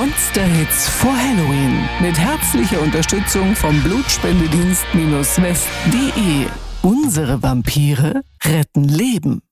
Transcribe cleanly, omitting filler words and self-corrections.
Monster-Hits vor Halloween mit herzlicher Unterstützung vom Blutspendedienst-west.de. Unsere Vampire retten Leben.